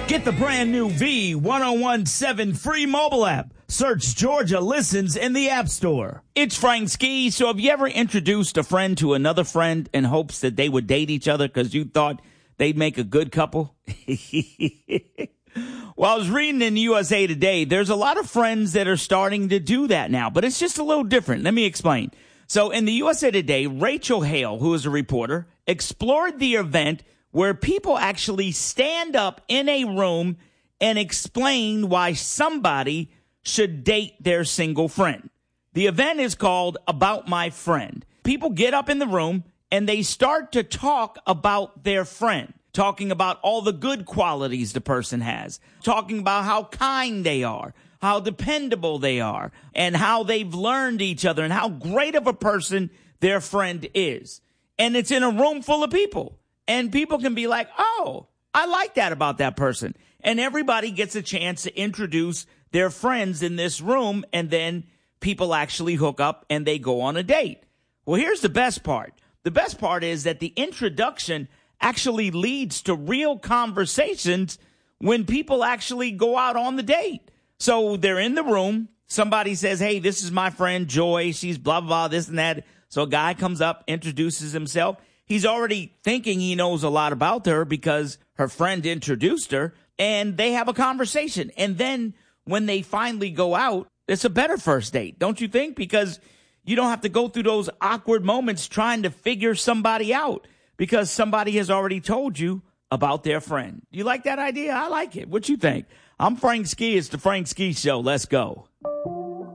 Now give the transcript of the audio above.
Get the brand new V1017 free mobile app. Search Georgia Listens in the App Store. It's Frank Ski. So have you ever introduced a friend to another friend in hopes that they would date each other because you thought they'd make a good couple? Well, I was reading in USA Today, there's a lot of friends that are starting to do that now, but it's just a little different. Let me explain. So in the USA Today, Rachel Hale, who is a reporter, explored the event where people actually stand up in a room and explain why somebody should date their single friend. The event is called About My Friend. People get up in the room and they start to talk about their friend, talking about all the good qualities the person has, talking about how kind they are, how dependable they are, and how they've learned each other and how great of a person their friend is. And it's in a room full of people. And people can be like, oh, I like that about that person. And everybody gets a chance to introduce their friends in this room. And then people actually hook up and they go on a date. Well, here's the best part. The best part is that the introduction actually leads to real conversations when people actually go out on the date. So they're in the room. Somebody says, hey, this is my friend Joy. She's blah, blah, blah, this and that. So a guy comes up, introduces himself. He's already thinking he knows a lot about her because her friend introduced her, and they have a conversation. And then when they finally go out, it's a better first date, don't you think? Because you don't have to go through those awkward moments trying to figure somebody out because somebody has already told you about their friend. You like that idea? I like it. What you think? I'm Frank Ski. It's the Frank Ski Show. Let's go.